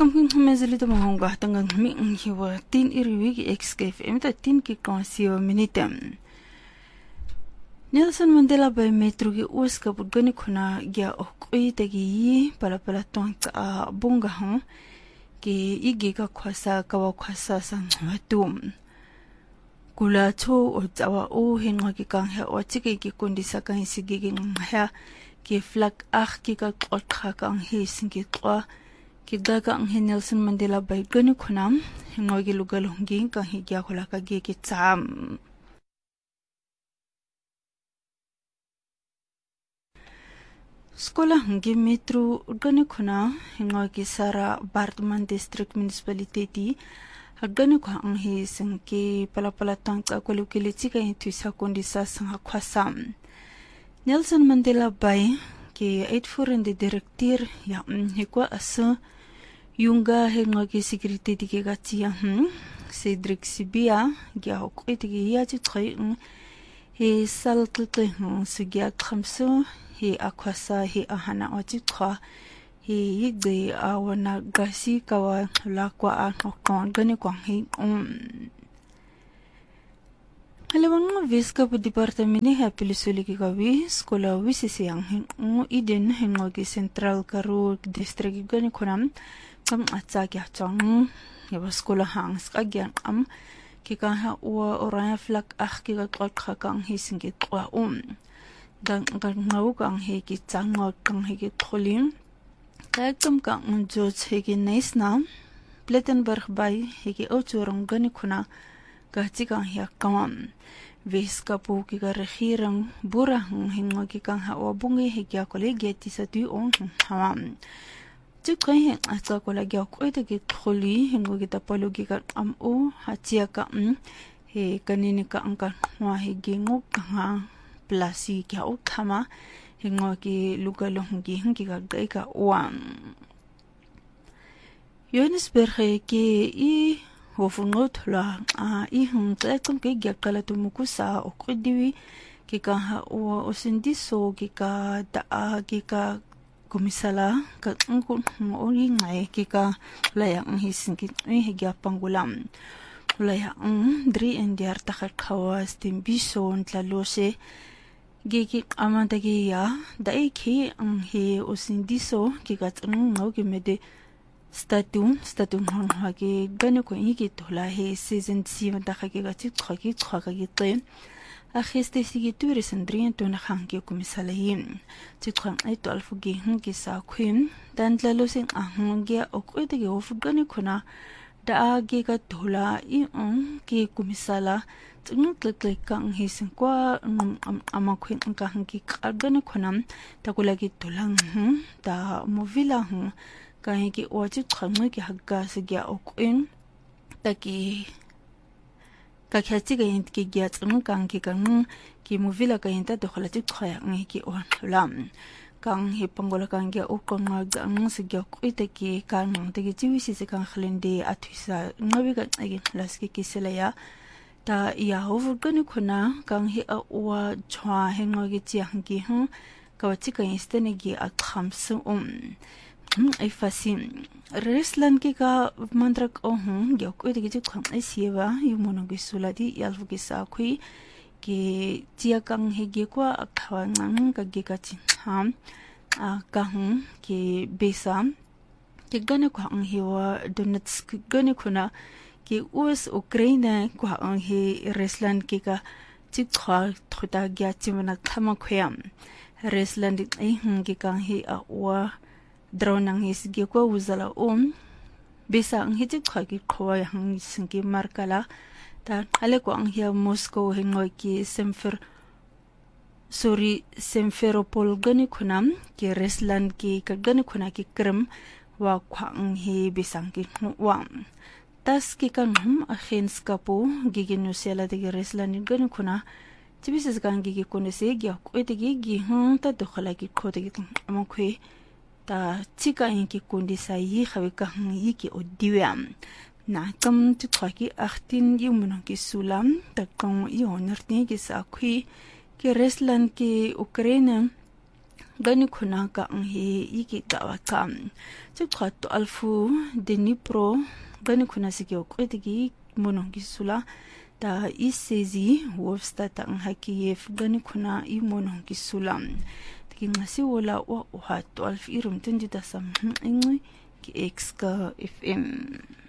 Kamking mezeli to mahonga tangang mi hiwa tin iriwigi XKF emta tin ki konsiwa minitem. Nelson Mandela Bay metro gi uska budgani kuna gya okui tegi yi pala tong ta bunga hon ki igi ka kwasa kawa kwasa sang matum. Kula to o tawa o hinwa ki kang ha o tiki ki kundi sa kang isigi ki ngha ki flak ki ka kotha kang hi singi kwa ki daga ang Nelson Mandela Bay gani kunam hinwa ki lugalongi kang hi gya kula ka gi ki tsam. Skola hangi metro gani kuna hinwa ki Sara Bartman District Municipality Hagani kwa ang hi singki pala tang ta ko lukiliti ka tuisa kundi sa sang kwasam. Nelson Mandela Bay ki 84 de director ya hikwa asa yunga hinga ki security dike gatia Cedric Sibia gya ko itigi ya ji trai he saltlte sigya khamso he akwasa he ahana oji twa he yigde awana gasi kawa lakwa akon gani kwang he Halawang viska po departamento ha pilisuli ki kawi skola wisisi ang iden hingo ki Central Karoo district gani kunam kam atsa kya chong yawa skola hang skagyan ki ka ha uwa oraya flak ki ka kaka kang he singi twa gang ngau kang he ki chango kang he ki tholim Kakam kang George hegi nice na Plettenberg Bay hegi ochorong gani kuna gachi kang hiya kamam Viska po ki ka regierang burang hingo ki kang hawa bungi hegi akole geti sa tuong hawam Chukay hing atsa kola gya koita ki tholi hingo ki tapalo ki ka hatia ka he kanini ka angka hwa hegi ngok kang plasi kya ukama hingo ki lugalong ki hingi ka gai ka uang. Johannesburg ki i hofungot la i hung tsaikong ki gyakala tumukusa o kridiwi ki ka ha ua osindiso ki ka daa ki ka kumisala ka ngkun ori ngay ki ka layang hisin ki higya panggulam. Layang dri endiar takakawas timbison tlalose Gigi amantagi ya dai ki ang he osindiso ki gatsang ngau ki mede statun hang ki gane ko iki tola he season 7 ta ki gatsi khaki ki ten a kheste sigi tourism drien to na hang ki komisala him chikhang ai to alfu gi hung ki sa khwim dan tlalo sing ahung ge okoi de ge of gane khona da ge ka tola I ki komisala Nung tlek kang hisin kwa amakwin ang kahang kikagana kunam takulagi tulang ta movila kahang ki oji tsangoy ki hagga sigya okuin taki kakhati gayin ki gyat kang ki movila gayin ta dokhalati khaya ngi ki olam kang hi pangola kang gya okon nga ang sigya okuin taki kang taki jiwisi si kang khalinde atwisa ngawi ka agin laski kisilaya ta ya hover gani kuna kang hi a wa chwa hengo gi chi hang gi ka chi ka istene gi a khamsu ai fasim reslan ki ka mantrak gi ko de gi kham ai siwa yu mono gi suladi yalfu gi sa khui ki chia kang hi gi kwa akhawa ngang ka gi ka chi a ka ki besam ki gani ko ang hi wa donetsk gani kuna ki US Ukraine kwa ang hi Rusland ki ka chikha thoda gya chimana khama khwam Rusland ai ki kang hi a wa drone ang hi gi kwa uzala bisa ang hi chikha ki khwa hang singi markala ta ale ko ang hi Moscow hingo ki Simferopol gani khunam ki Rusland ki ka gani khuna ki Krim wa khwang hi bisang ki wa Tas ki kan agentska po gigino sela de Rusland gan kuna tibises kan gigi kunese gya ko de gigi ta dokhala ki khode gi amkhwe ta chika in ki kundi sa yi khawe ka yi ki odiwam na kam tu khaki achtin yumuno ki sulam ta kon yi honorti ki sa khwi ki Rusland ki Ukraine gani kuna ka he iki ka wakam chukhato alfu denipro gani kuna sike okwetigi monongisula ta isezi wofsta ta hakiyef gani kuna I monongisula ngasi wala wa uhat 12 irum 20 dasam ingi ki X ka FM